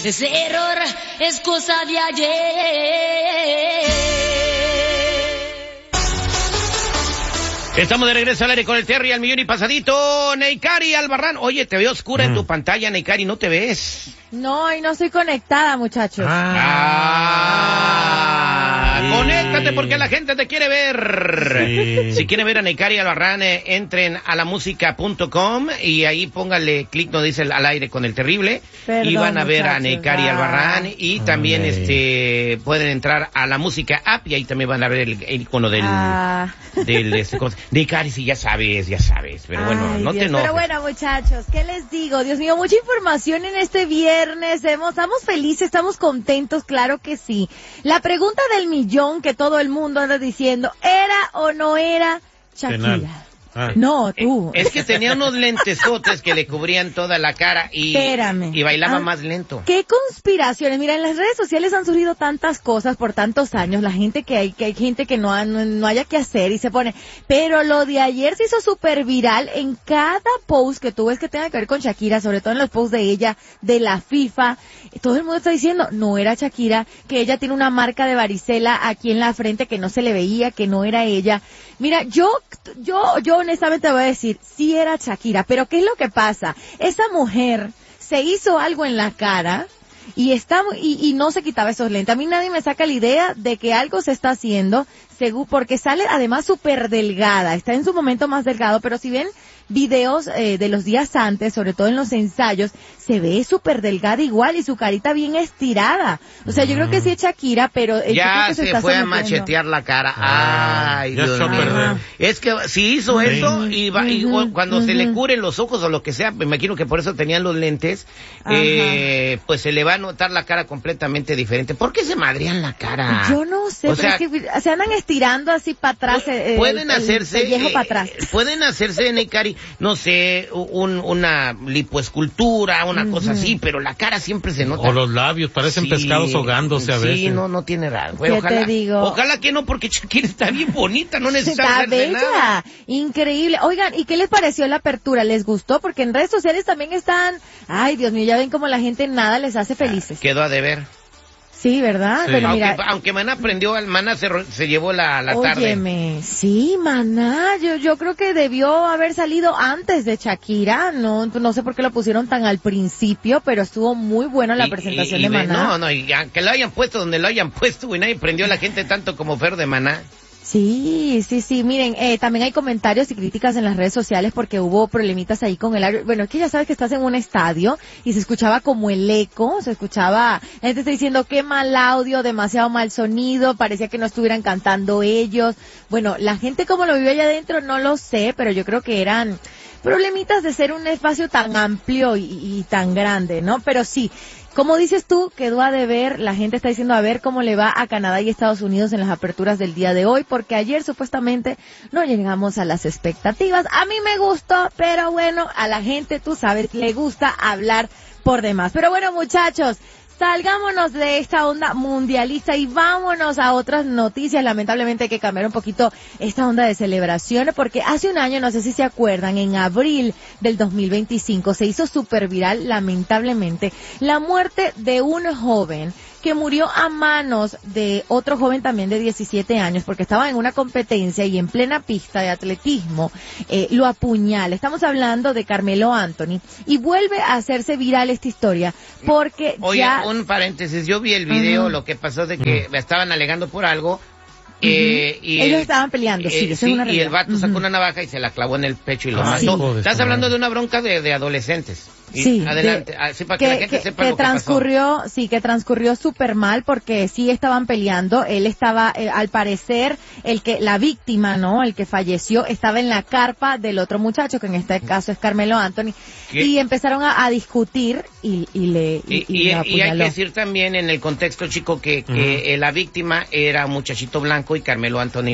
Ese error es cosa de ayer. Estamos de regreso al aire con el Terry al millón y pasadito. Neikari Albarrán. Oye, te veo oscura en tu pantalla, Neikari, ¿no te ves? No, y no estoy conectada, muchachos. Conéctate porque la gente te quiere ver. Sí. Si quieren ver a Neikari Albarrán, entren a lamusica.com y ahí pónganle clic donde dice al aire con el terrible. Perdón, y van a ver a Neikari Albarrán y también pueden entrar a la música app y ahí también van a ver el icono del Neikari, sí, ya sabes, pero bueno, no te enojes. Pero bueno, muchachos, ¿qué les digo? Dios mío, mucha información en este viernes, estamos felices, estamos contentos, claro que sí. La pregunta del millón que todo el mundo anda diciendo, ¿era o no era Shakira? No, tú. Es que tenía unos lentesotes que le cubrían toda la cara y bailaba más lento. ¿Qué conspiraciones? Mira, en las redes sociales han surgido tantas cosas por tantos años, la gente que hay gente que no haya que hacer y se pone, pero lo de ayer se hizo súper viral en cada post que tú ves que tenga que ver con Shakira, sobre todo en los posts de ella, de la FIFA, todo el mundo está diciendo, no era Shakira, que ella tiene una marca de varicela aquí en la frente que no se le veía, que no era ella. Mira, yo honestamente voy a decir, sí era Shakira, pero ¿qué es lo que pasa? Esa mujer se hizo algo en la cara y no se quitaba esos lentes. A mí nadie me saca la idea de que algo se está haciendo, porque sale además súper delgada, está en su momento más delgado, pero si ven videos de los días antes, sobre todo en los ensayos, se ve súper delgada igual y su carita bien estirada. O sea, yo creo que sí es Shakira, pero ya se fue a machetear la cara. Ay, Dios mío. Es que si hizo eso y cuando se le curen los ojos o lo que sea, me imagino que por eso tenían los lentes, pues se le va a notar la cara completamente diferente. ¿Por qué se madrean la cara? Yo no sé, pero es que se andan estirando así para atrás, pueden hacerse el viejo para atrás. Pueden hacerse, Neikari, no sé, una lipoescultura, una cosa así, pero la cara siempre se nota. O los labios, parecen pescados ahogándose a veces. Sí, no tiene raro. ¿Qué te digo? Ojalá que no, porque Shakira está bien bonita, no necesita hacerse nada. Increíble. Oigan, ¿y qué les pareció la apertura? ¿Les gustó? Porque en redes sociales también están, ay, Dios mío, ya ven como la gente nada les hace felices. Quedó a deber. Sí, ¿verdad? Sí. Pero mira, aunque Maná aprendió, Maná se llevó la tarde. Óyeme, sí, Maná, yo creo que debió haber salido antes de Shakira, no sé por qué lo pusieron tan al principio, pero estuvo muy buena la presentación de Maná. No, y aunque lo hayan puesto donde lo hayan puesto, güey, nadie prendió a la gente tanto como Fer de Maná. Sí, miren, también hay comentarios y críticas en las redes sociales porque hubo problemitas ahí con el audio. Bueno, es que ya sabes que estás en un estadio y se escuchaba como el eco, la gente está diciendo qué mal audio, demasiado mal sonido, parecía que no estuvieran cantando ellos. Bueno, la gente como lo vive allá adentro no lo sé, pero yo creo que eran problemitas de ser un espacio tan amplio y tan grande, ¿no? Pero sí, como dices tú, quedó a deber, la gente está diciendo a ver cómo le va a Canadá y Estados Unidos en las aperturas del día de hoy, porque ayer supuestamente no llegamos a las expectativas. A mí me gustó, pero bueno, a la gente, tú sabes, le gusta hablar por demás. Pero bueno, muchachos, salgámonos de esta onda mundialista y vámonos a otras noticias. Lamentablemente hay que cambiar un poquito esta onda de celebración porque hace un año, no sé si se acuerdan, en abril del 2025 se hizo súper viral, lamentablemente, la muerte de un joven que murió a manos de otro joven también de 17 años porque estaba en una competencia y en plena pista de atletismo lo apuñala. Estamos hablando de Carmelo Anthony y vuelve a hacerse viral esta historia porque un paréntesis, yo vi el video, lo que pasó de que estaban alegando por algo. Y ellos estaban peleando, y el vato sacó una navaja y se la clavó en el pecho y lo mató. Sí. Estás hablando de una bronca de adolescentes. Sí, adelante, así para que la gente sepa lo que transcurrió, pasó. Sí, que transcurrió súper mal porque sí estaban peleando. Él estaba, al parecer, la víctima, ¿no? El que falleció, estaba en la carpa del otro muchacho, que en este caso es Carmelo Anthony, y empezaron a discutir y hay que decir también en el contexto, chico, que la víctima era un muchachito blanco y Carmelo Anthony